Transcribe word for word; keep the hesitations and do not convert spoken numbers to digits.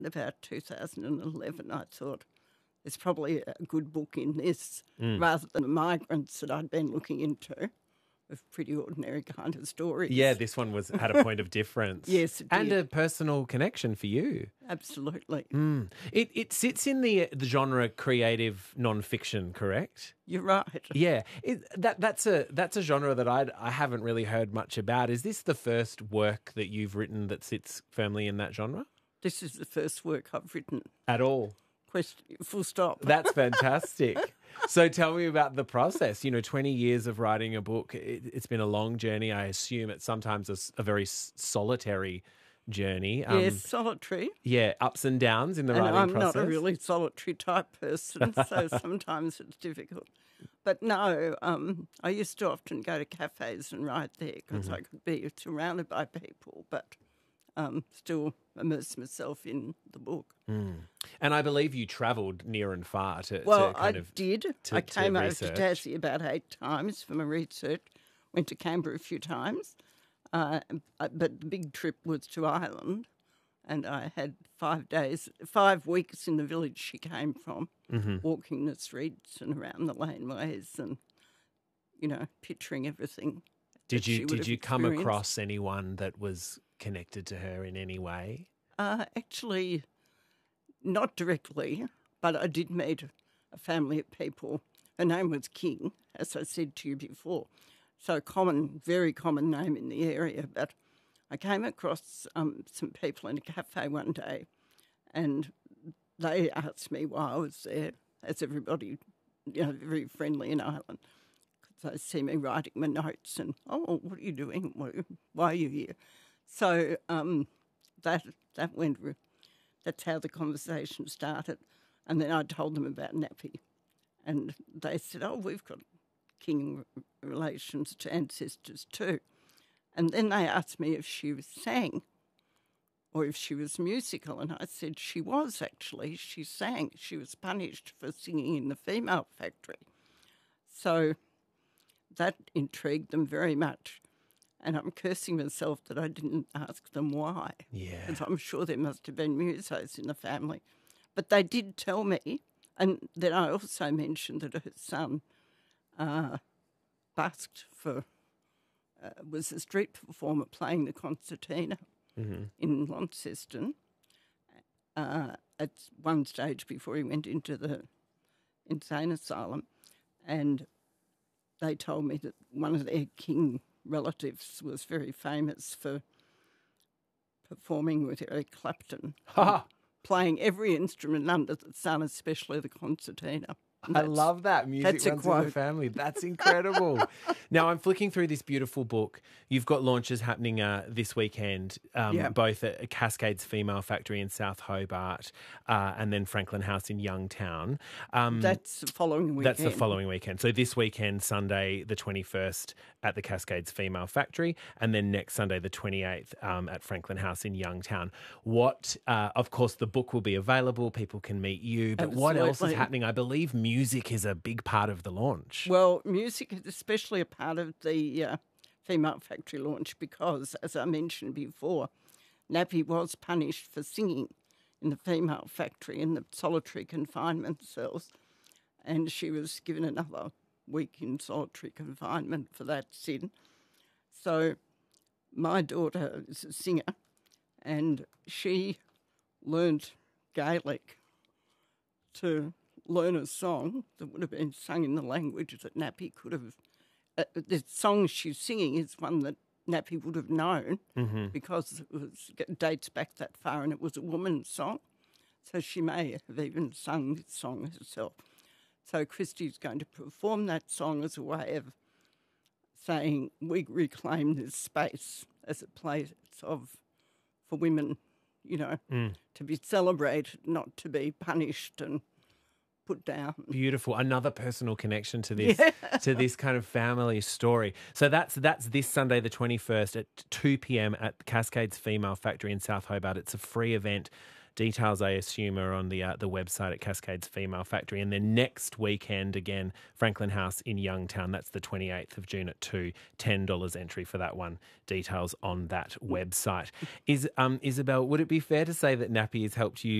about two thousand eleven, I thought there's probably a good book in this Mm. rather than the migrants that I'd been looking into, with pretty ordinary kind of stories. Yeah, this one was had a point of difference. Yes, it and did. a personal connection for you. Absolutely. Mm. It it sits in the the genre creative non-fiction, correct? You're right. Yeah, it, that that's a that's a genre that I I haven't really heard much about. Is this the first work that you've written that sits firmly in that genre This is the first work I've written. at all? Question, full stop. That's fantastic. So tell me about the process. You know, twenty years of writing a book. It, it's been a long journey. I assume it's sometimes a, s- a very s- solitary journey. Um, yes, solitary. Yeah, ups and downs in the And writing I'm process. not a really solitary type person, so sometimes it's difficult. But no, um, I used to often go to cafes and write there because Mm-hmm. I could be surrounded by people, but um, still immerse myself in the book. Mm. And I believe you travelled near and far to, Well, to kind I of did. to- I to came over research. to Tassie about eight times for my research. Went to Canberra a few times, uh, but the big trip was to Ireland, and I had five days, five weeks in the village she came from, Mm-hmm. walking the streets and around the laneways, and you know, picturing everything. Did that she you would did have you come experienced. across anyone that was connected to her in any way? Uh, actually, not directly, but I did meet a family of people. Her name was King, as I said to you before. So common, very common name in the area. But I came across um, some people in a cafe one day, and they asked me why I was there, as everybody, you know, very friendly in Ireland. Because they see me writing my notes and, oh, what are you doing? Why why are you here? So um, that that went. Re- that's how the conversation started, and then I told them about Nappy, and they said, "Oh, we've got king relations to ancestors too," and then they asked me if she was sang, or if she was musical, and I said she was actually. She sang. She was punished for singing in the female factory, so that intrigued them very much. And I'm cursing myself that I didn't ask them why. Yeah. Because I'm sure there must have been musos in the family. But they did tell me, and then I also mentioned that her son uh, busked for, uh, was a street performer playing the concertina Mm-hmm. in Launceston uh, at one stage before he went into the insane asylum. And they told me that one of their king relatives was very famous for performing with Eric Clapton, Ha! playing every instrument under the sun, especially the concertina. I That's- love that. Music that's a runs in the quote. family. That's incredible. Now, I'm flicking through this beautiful book. You've got launches happening uh, this weekend, um, Yeah. both at Cascades Female Factory in South Hobart uh, and then Franklin House in Youngtown. Um, That's the following weekend. That's the following weekend. So this weekend, Sunday the twenty-first at the Cascades Female Factory, and then next Sunday the twenty-eighth um, at Franklin House in Youngtown. What, uh, of course, the book will be available. People can meet you. But what else is Absolutely. happening? I believe music is a big part of the launch. Well, music is especially a part of the uh, Female Factory launch because, as I mentioned before, Nappy was punished for singing in the Female Factory in the solitary confinement cells, and she was given another week in solitary confinement for that sin. So my daughter is a singer, and she learnt Gaelic to learn a song that would have been sung in the language that Nappy could have. Uh, the song she's singing is one that Nappy would have known Mm-hmm. because it, was, it dates back that far and it was a woman's song. So she may have even sung this song herself. So Christy's going to perform that song as a way of saying we reclaim this space as a place of for women, you know, Mm. to be celebrated, not to be punished and put down. Beautiful. Another personal connection to this to this kind of family story. So that's that's this Sunday the twenty-first at two p.m. at Cascades Female Factory in South Hobart. It's a free event. Details, I assume, are on the uh, the website at Cascades Female Factory. And then next weekend, again, Franklin House in Youngtown. That's the twenty-eighth of June at two. ten dollars entry for that one. Details on that website. Is um Isabel, would it be fair to say that Nappy has helped you